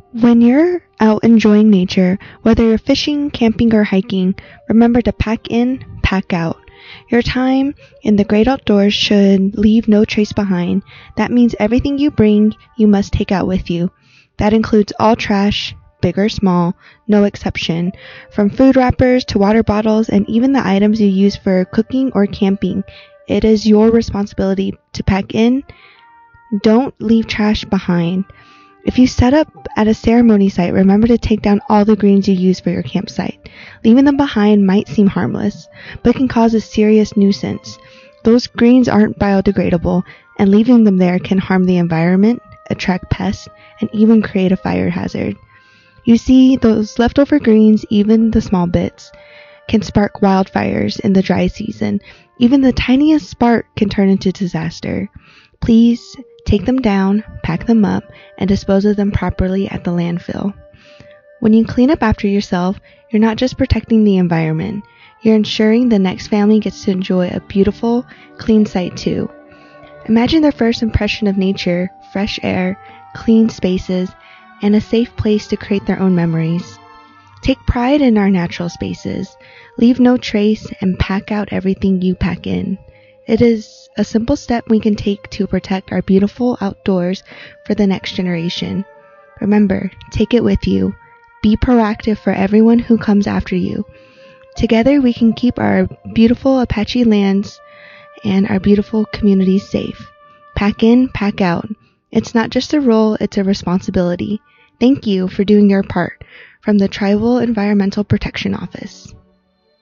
When you're out enjoying nature, whether you're fishing, camping, or hiking, remember to pack in, pack out. Your time in the great outdoors should leave no trace behind. That means everything you bring, you must take out with you. That includes all trash, big or small, no exception, from food wrappers to water bottles and even the items you use for cooking or camping. It is your responsibility to pack in. Don't leave trash behind. If you set up at a ceremony site, remember to take down all the greens you use for your campsite. Leaving them behind might seem harmless, but can cause a serious nuisance. Those greens aren't biodegradable, and leaving them there can harm the environment, attract pests, and even create a fire hazard. You see, those leftover greens, even the small bits, can spark wildfires in the dry season. Even the tiniest spark can turn into disaster. Please take them down, pack them up, and dispose of them properly at the landfill. When you clean up after yourself, you're not just protecting the environment, you're ensuring the next family gets to enjoy a beautiful, clean site too. Imagine their first impression of nature, fresh air, clean spaces, and a safe place to create their own memories. Take pride in our natural spaces, leave no trace, and pack out everything you pack in. It is a simple step we can take to protect our beautiful outdoors for the next generation. Remember, take it with you. Be proactive for everyone who comes after you. Together we can keep our beautiful Apache lands and our beautiful communities safe. Pack in, pack out. It's not just a role, it's a responsibility. Thank you for doing your part from the Tribal Environmental Protection Office.